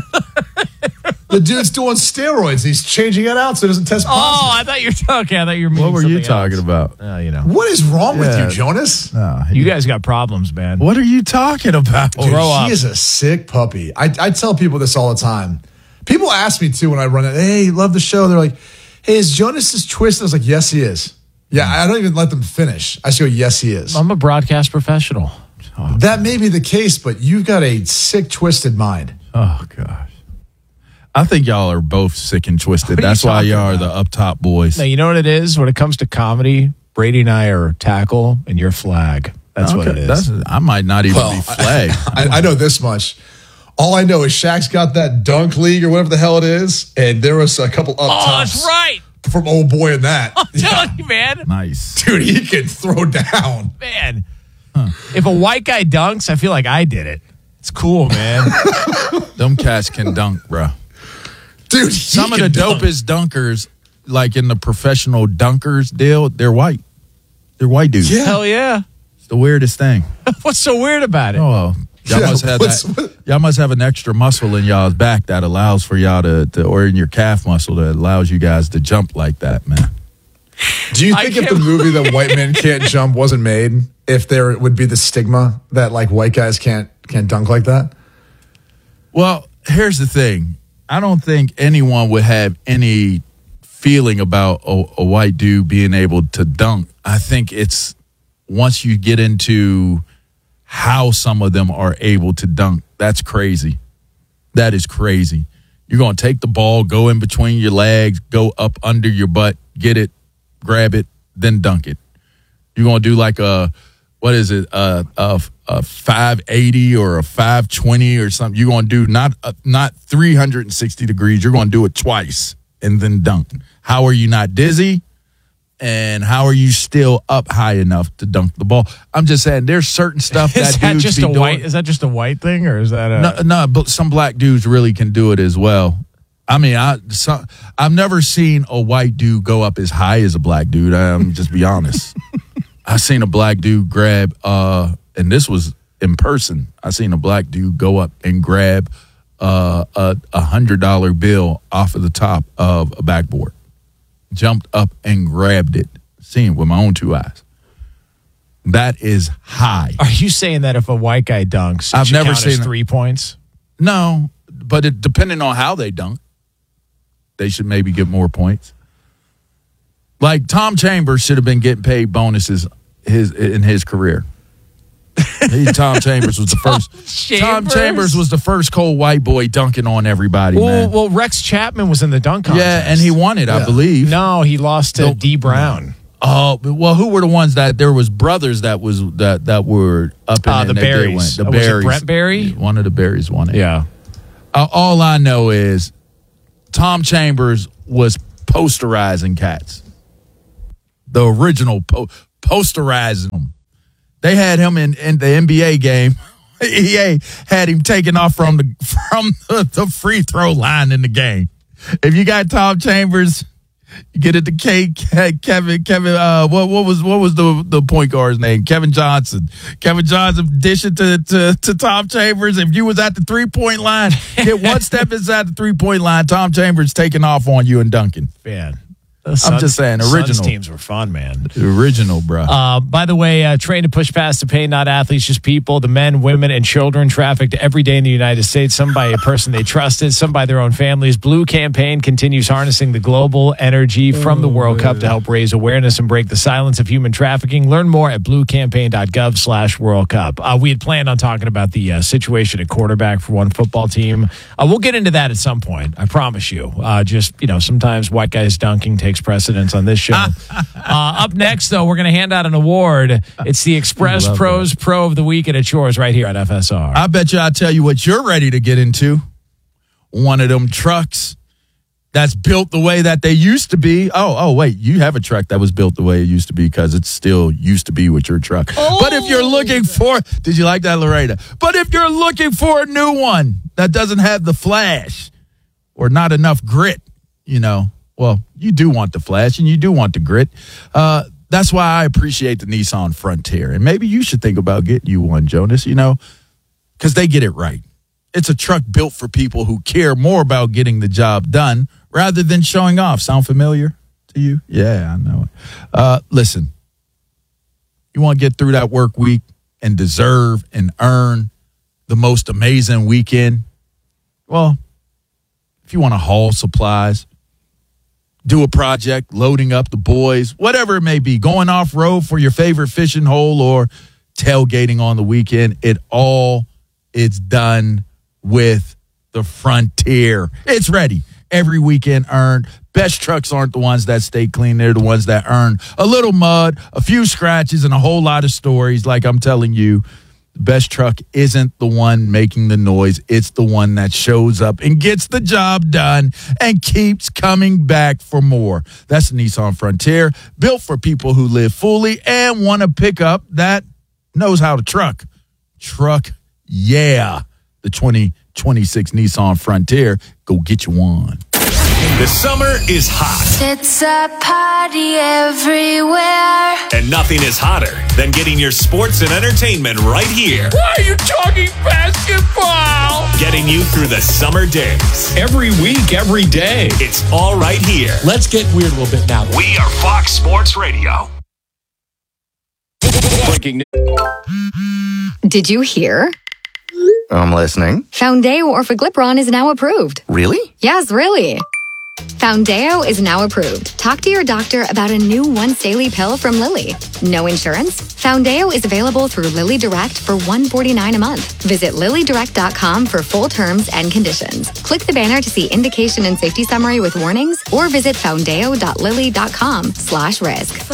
S12: The dude's doing steroids. He's changing it out so it doesn't test positive.
S14: Oh, I thought you were talking.
S13: What were you talking about?
S12: What is wrong with you, Jonas?
S14: You guys got problems, man.
S13: What are you talking about?
S12: Dude, he is a sick puppy. I tell people this all the time. People ask me, too, when I run it, hey, love the show. They're like, hey, is Jonas twisted? I was like, yes, he is. Yeah, I don't even let them finish. I just go, yes, he is.
S14: I'm a broadcast professional.
S12: Oh, that may be the case, but you've got a sick, twisted mind.
S13: Oh, gosh. I think y'all are both sick and twisted. That's why y'all are the up top boys.
S14: Now, you know what it is? When it comes to comedy, Brady and I are tackle and you're flag. That's what it is.
S13: I might not even be flag.
S12: I know this much. All I know is Shaq's got that dunk league or whatever the hell it is, and there was a couple up tops.
S14: Oh, that's right.
S12: From old boy in that.
S14: I'm telling you, man.
S13: Nice.
S12: Dude, he can throw down.
S14: Man. If a white guy dunks, I feel like I did it. It's cool, man.
S13: Them cats can dunk, bro.
S12: Dude,
S13: some of the dopest dunkers, like in the professional dunkers deal, they're white. They're white dudes.
S14: Yeah. Hell yeah.
S13: It's the weirdest thing.
S14: What's so weird about it?
S13: Oh, well. Y'all must have an extra muscle in y'all's back that allows for y'all to or in your calf muscle that allows you guys to jump like that, man.
S12: Do you think if the movie The White Men Can't Jump wasn't made, if there would be the stigma that like white guys can't dunk like that?
S13: Well, here's the thing. I don't think anyone would have any feeling about a white dude being able to dunk. I think it's once you get into how some of them are able to dunk, that's crazy. That is crazy. You're going to take the ball, go in between your legs, go up under your butt, get it, grab it, then dunk it. You're going to do like a 580 or a 520 or something. You're going to do not 360 degrees. You're going to do it twice and then dunk. How are you not dizzy? And how are you still up high enough to dunk the ball? I'm just saying, there's certain stuff that dudes
S14: just
S13: be
S14: a
S13: doing.
S14: white? Is that just a white thing, or is that
S13: No, but some black dudes really can do it as well. I mean, I've never seen a white dude go up as high as a black dude. I'm just be honest. I seen a black dude grab, and this was in person. I seen a black dude go up and grab a $100 bill off of the top of a backboard. Jumped up and grabbed it, seeing it with my own two eyes. That is high.
S14: Are you saying that if a white guy dunks,
S13: I've never seen
S14: 3 points?
S13: No, but depending on how they dunk, they should maybe get more points. Like Chambers should have been getting paid bonuses in his career. Tom Chambers was the first. Tom Chambers was the first cold white boy dunking on everybody. Man.
S14: Well, Rex Chapman was in the dunk contest.
S13: Yeah, and he won it, I believe.
S14: No, he lost to D. Brown.
S13: Oh, well, who were the ones that there was brothers that were up in
S14: the Berries.
S13: The
S14: Was
S13: Berries.
S14: it Brent Berry?
S13: One of the Berries won it.
S14: Yeah.
S13: All I know is Tom Chambers was posterizing cats. The original posterizing them. They had him in the NBA game. EA had him taken off from the free throw line in the game. If you got Tom Chambers, you get it to Kevin. What was the point guard's name? Kevin Johnson. Kevin Johnson dish it to Tom Chambers. If you was at the 3-point line, get one step inside the 3-point line. Tom Chambers taking off on you and dunking.
S14: Man.
S13: I'm just saying, original.
S14: Suns teams were fun, man.
S13: Original, bro.
S14: By the way, trained to push past the pain, not athletes, just people, the men, women, and children trafficked every day in the United States, some by a person they trusted, some by their own families. Blue Campaign continues harnessing the global energy from the World Cup to help raise awareness and break the silence of human trafficking. Learn more at bluecampaign.gov/World Cup. We had planned on talking about the situation at quarterback for one football team. We'll get into that at some point, I promise you. Sometimes white guys dunking takes precedence on this show. Up next, though, we're going to hand out an award. It's the Express Pros Pro of the Week, and it's yours right here at FSR.
S13: I bet you I'll tell you what you're ready to get into. One of them trucks that's built the way that they used to be. Oh, wait, you have a truck that was built the way it used to be because it still used to be with your truck. Oh. But if you're looking for, did you like that, Loretta? But if you're looking for a new one that doesn't have the flash or not enough grit, well, you do want the flash and you do want the grit. That's why I appreciate the Nissan Frontier. And maybe you should think about getting you one, Jonas, because they get it right. It's a truck built for people who care more about getting the job done rather than showing off. Sound familiar to you? Yeah, I know it. Listen, you want to get through that work week and deserve and earn the most amazing weekend? Well, if you want to haul supplies, do a project, loading up the boys, whatever it may be, going off-road for your favorite fishing hole or tailgating on the weekend, it's done with the Frontier. It's ready. Every weekend earned. Best trucks aren't the ones that stay clean. They're the ones that earn a little mud, a few scratches, and a whole lot of stories. Like I'm telling you, the best truck isn't the one making the noise. It's the one that shows up and gets the job done and keeps coming back for more. That's the Nissan Frontier, built for people who live fully and want a pickup that knows how to truck. Yeah. The 2026 Nissan Frontier. Go get you one.
S9: The summer is hot.
S22: It's a party everywhere.
S9: And nothing is hotter than getting your sports and entertainment right here.
S10: Why are you talking basketball?
S9: Getting you through the summer days.
S10: Every week, every day.
S9: It's all right here.
S10: Let's get weird a little bit now.
S9: We are Fox Sports Radio.
S2: Did you hear?
S3: I'm listening.
S2: Foundeo Orforglipron is now approved.
S3: Really?
S2: Yes, really. Foundeo is now approved. Talk to your doctor about a new once-daily pill from Lilly. No insurance? Foundeo is available through Lilly Direct for $149 a month. Visit LillyDirect.com for full terms and conditions. Click the banner to see indication and safety summary with warnings, or visit foundeo.lilly.com/risk.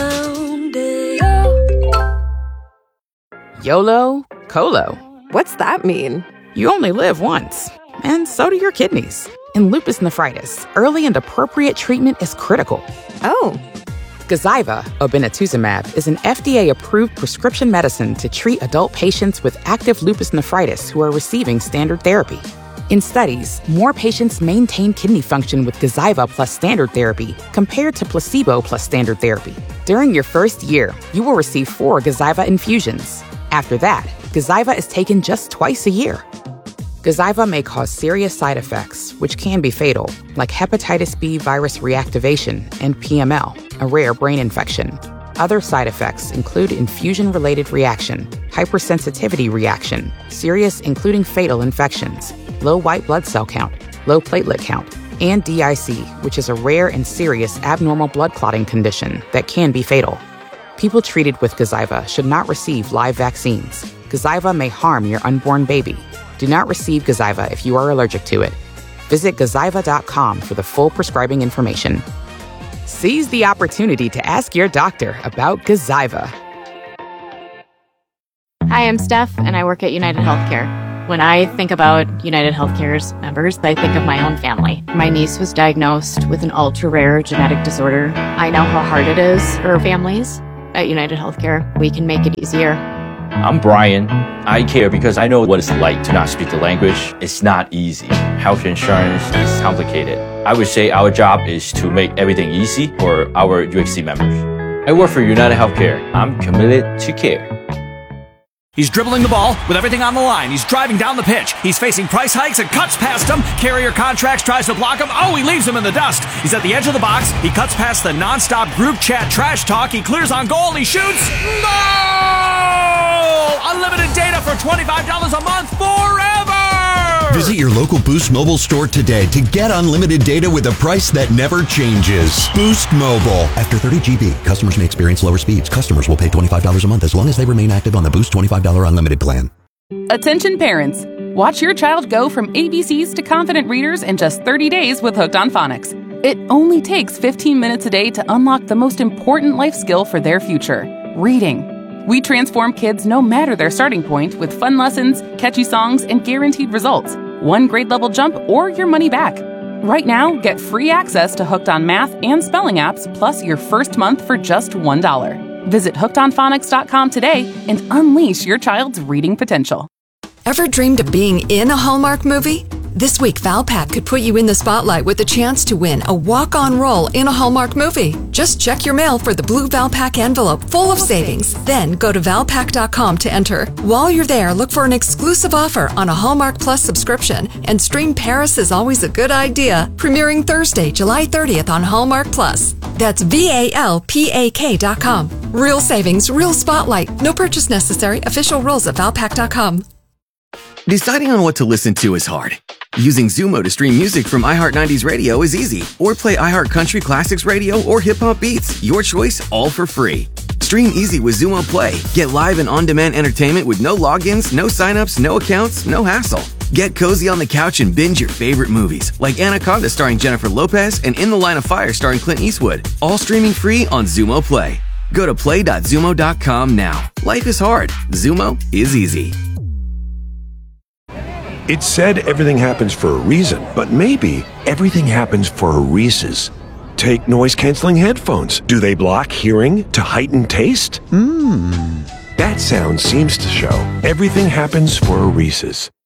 S21: YOLO, COLO. What's that mean? You only live once. And so do your kidneys. In lupus nephritis, early and appropriate treatment is critical. Oh. Gazyva, obinutuzumab, is an FDA-approved prescription medicine to treat adult patients with active lupus nephritis who are receiving standard therapy. In studies, more patients maintain kidney function with Gazyva plus standard therapy compared to placebo plus standard therapy. During your first year, you will receive 4 Gazyva infusions. After that, Gazyva is taken just twice a year. Gazyva may cause serious side effects, which can be fatal, like hepatitis B virus reactivation and PML, a rare brain infection. Other side effects include infusion-related reaction, hypersensitivity reaction, serious including fatal infections, low white blood cell count, low platelet count, and DIC, which is a rare and serious abnormal blood clotting condition that can be fatal. People treated with Gazyva should not receive live vaccines. Gazyva may harm your unborn baby. Do not receive Gazyva if you are allergic to it. Visit Gazyva.com for the full prescribing information. Seize the opportunity to ask your doctor about Gazyva.
S4: Hi, I'm Steph, and I work at United Healthcare. When I think about United Healthcare's members, I think of my own family. My niece was diagnosed with an ultra-rare genetic disorder. I know how hard it is for families. At United Healthcare, we can make it easier.
S6: I'm Brian. I care because I know what it's like to not speak the language. It's not easy. Health insurance is complicated. I would say our job is to make everything easy for our UHC members. I work for United Healthcare. I'm committed to care.
S7: He's dribbling the ball with everything on the line. He's driving down the pitch. He's facing price hikes and cuts past him. Carrier Contracts tries to block him. Oh, he leaves him in the dust. He's at the edge of the box. He cuts past the nonstop group chat trash talk. He clears on goal. He shoots. Goal! Unlimited data for $25 a month forever!
S24: Visit your local Boost Mobile store today to get unlimited data with a price that never changes. Boost Mobile. After 30 GB, customers may experience lower speeds. Customers will pay $25 a month as long as they remain active on the Boost $25 unlimited plan.
S25: Attention parents. Watch your child go from ABCs to confident readers in just 30 days with Hooked on Phonics. It only takes 15 minutes a day to unlock the most important life skill for their future, reading. We transform kids no matter their starting point with fun lessons, catchy songs, and guaranteed results. One grade level jump or your money back. Right now, get free access to Hooked on Math and Spelling apps plus your first month for just $1. Visit hookedonphonics.com today and unleash your child's reading potential.
S5: Ever dreamed of being in a Hallmark movie? This week, Valpak could put you in the spotlight with a chance to win a walk-on role in a Hallmark movie. Just check your mail for the blue Valpak envelope full of savings. Then go to Valpak.com to enter. While you're there, look for an exclusive offer on a Hallmark Plus subscription and stream Paris is Always a Good Idea, premiering Thursday, July 30th on Hallmark Plus. That's VALPAK.com. Real savings, real spotlight. No purchase necessary. Official rules at Valpak.com.
S26: Deciding on what to listen to is hard. Using Zumo to stream music from iHeart 90s Radio is easy. Or play iHeart Country Classics Radio or Hip Hop Beats. Your choice, all for free. Stream easy with Zumo Play. Get live and on-demand entertainment with no logins, no signups, no accounts, no hassle. Get cozy on the couch and binge your favorite movies, like Anaconda starring Jennifer Lopez and In the Line of Fire starring Clint Eastwood. All streaming free on Zumo Play. Go to play.zumo.com now. Life is hard. Zumo is easy.
S27: It's said everything happens for a reason, but maybe everything happens for a Reese's. Take noise-canceling headphones. Do they block hearing to heighten taste? That sound seems to show everything happens for a Reese's.